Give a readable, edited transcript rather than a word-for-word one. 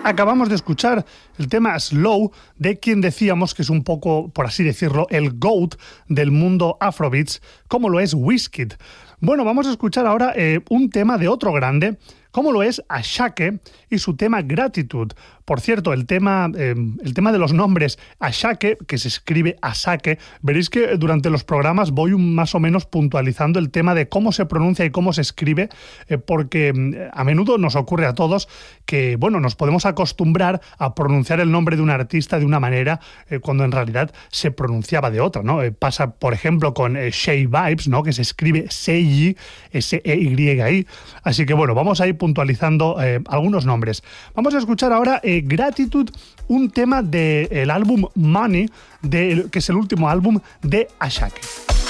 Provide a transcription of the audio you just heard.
Acabamos de escuchar el tema Slow de quien decíamos que es un poco, por así decirlo, el GOAT del mundo Afrobeats, como lo es Wizkid. Bueno, vamos a escuchar ahora un tema de otro grande, como lo es Asake y su tema Gratitude. Por cierto, el tema de los nombres Asake, que se escribe Asake, veréis que durante los programas voy más o menos puntualizando el tema de cómo se pronuncia y cómo se escribe, porque a menudo nos ocurre a todos que, bueno, nos podemos acostumbrar a pronunciar el nombre de un artista de una manera cuando en realidad se pronunciaba de otra, ¿no? Pasa, por ejemplo, con Shay Vibes, ¿no? Que se escribe Seyi, S-E-Y-I. Así que, bueno, vamos a ir puntualizando algunos nombres. Vamos a escuchar ahora Gratitude, un tema del álbum Money, que es el último álbum de Asake.